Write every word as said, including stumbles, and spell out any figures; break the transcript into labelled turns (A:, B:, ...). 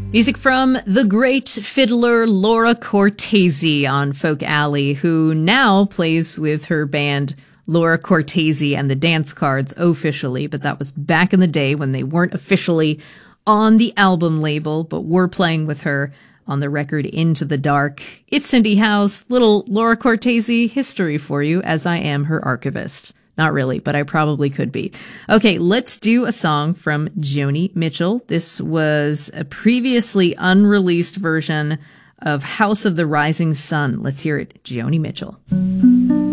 A: Music from the great fiddler Laura Cortese on Folk Alley, who now plays with her band Laura Cortese and the Dance Cards officially, but that was back in the day when they weren't officially on the album label, but were playing with her on the record Into the Dark. It's Cindy Howe's little Laura Cortese history for you, as I am her archivist. Not really, but I probably could be. Okay, let's do a song from Joni Mitchell. This was a previously unreleased version of House of the Rising Sun. Let's hear it, Joni Mitchell.